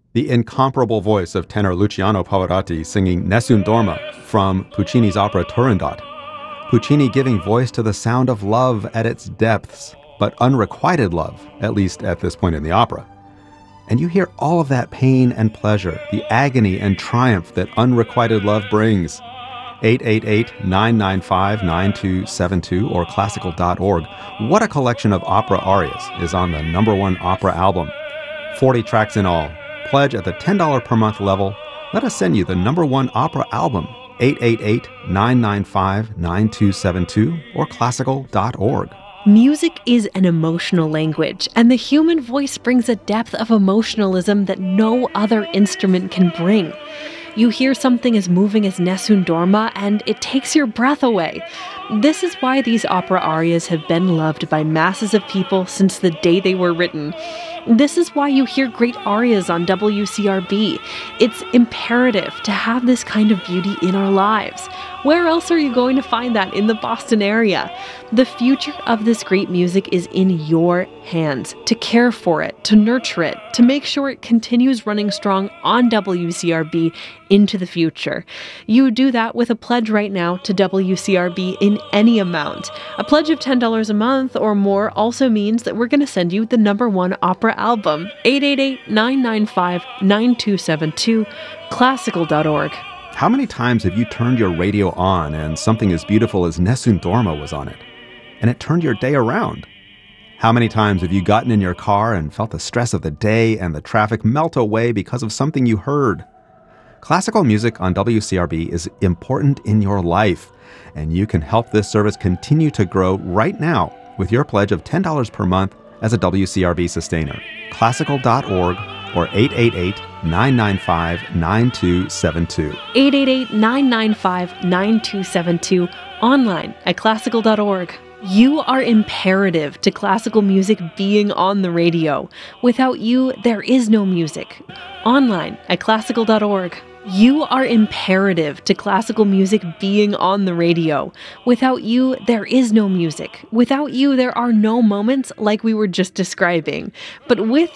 The incomparable voice of tenor Luciano Pavarotti singing Nessun Dorma from Puccini's opera Turandot. Puccini giving voice to the sound of love at its depths, but unrequited love, at least at this point in the opera. And you hear all of that pain and pleasure, the agony and triumph that unrequited love brings. 888-995-9272 or classical.org. What a collection of opera arias is on the #1 opera album. 40 tracks in all. Pledge at the $10 per month level. Let us send you the #1 opera album. 888-995-9272 or classical.org. Music is an emotional language, and the human voice brings a depth of emotionalism that no other instrument can bring. You hear something as moving as Nessun Dorma, and it takes your breath away. This is why these opera arias have been loved by masses of people since the day they were written. This is why you hear great arias on WCRB. It's imperative to have this kind of beauty in our lives. Where else are you going to find that in the Boston area? The future of this great music is in your hands, to care for it, to nurture it, to make sure it continues running strong on WCRB into the future. You do that with a pledge right now to WCRB in any amount. A pledge of $10 a month or more also means that we're going to send you the #1 opera album. 888-995-9272, classical.org. How many times have you turned your radio on and something as beautiful as Nessun Dorma was on it, and it turned your day around? How many times have you gotten in your car and felt the stress of the day and the traffic melt away because of something you heard? Classical music on WCRB is important in your life, and you can help this service continue to grow right now with your pledge of $10 per month as a WCRB sustainer. Classical.org or 888-995-9272. 888-995-9272, online at classical.org. You are imperative to classical music being on the radio. Without you, there is no music. Online at classical.org. You are imperative to classical music being on the radio. Without you, there is no music. Without you, there are no moments like we were just describing. But with